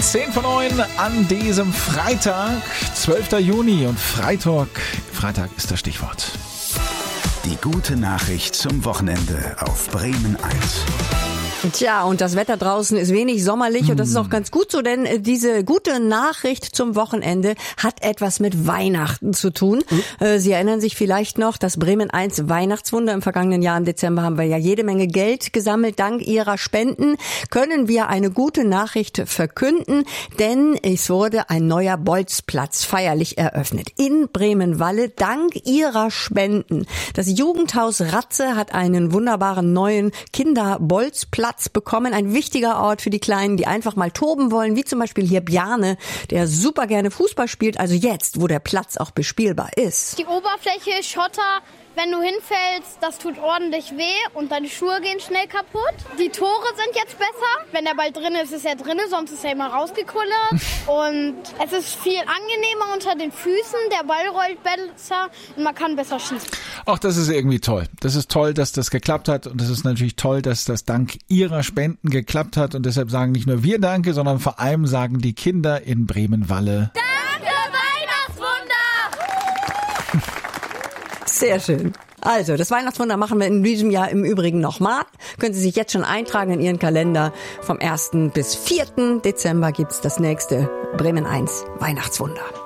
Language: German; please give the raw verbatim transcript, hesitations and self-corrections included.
zehn vor neun an diesem Freitag, zwölfter Juni und Freitag, Freitag ist das Stichwort. Die gute Nachricht zum Wochenende auf Bremen eins. Tja, und das Wetter draußen ist wenig sommerlich und das ist auch ganz gut so, denn diese gute Nachricht zum Wochenende hat etwas mit Weihnachten zu tun. Mhm. Sie erinnern sich vielleicht noch, das Bremen eins Weihnachtswunder im vergangenen Jahr im Dezember haben wir ja jede Menge Geld gesammelt. Dank Ihrer Spenden können wir eine gute Nachricht verkünden, denn es wurde ein neuer Bolzplatz feierlich eröffnet in Bremen-Walle dank Ihrer Spenden. Das Jugendhaus Ratze hat einen wunderbaren neuen Kinderbolzplatz bekommen. Ein wichtiger Ort für die Kleinen, die einfach mal toben wollen, wie zum Beispiel hier Bjarne, der super gerne Fußball spielt. Also jetzt, wo der Platz auch bespielbar ist. Die Oberfläche ist Schotter. Wenn du hinfällst, das tut ordentlich weh und deine Schuhe gehen schnell kaputt. Die Tore sind jetzt besser. Wenn der Ball drin ist, ist er drin, sonst ist er immer rausgekullert. Und es ist viel angenehmer unter den Füßen. Der Ball rollt besser und man kann besser schießen. Auch das ist irgendwie toll. Das ist toll, dass das geklappt hat und es ist natürlich toll, dass das dank Ihrer Spenden geklappt hat und deshalb sagen nicht nur wir Danke, sondern vor allem sagen die Kinder in Bremen-Walle Danke, Weihnachtswunder! Sehr schön. Also, das Weihnachtswunder machen wir in diesem Jahr im Übrigen nochmal. Können Sie sich jetzt schon eintragen in Ihren Kalender. Vom ersten bis vierten Dezember gibt's das nächste Bremen eins Weihnachtswunder.